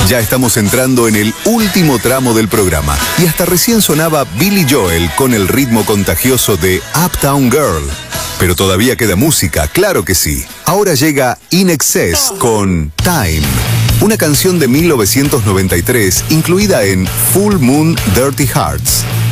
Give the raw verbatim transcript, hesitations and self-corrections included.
Ya estamos entrando en el último tramo del programa y hasta recién sonaba Billy Joel con el ritmo contagioso de Uptown Girl. Pero todavía queda música, claro que sí. Ahora llega In Excess con Time, una canción de mil novecientos noventa y tres incluida en Full Moon Dirty Hearts.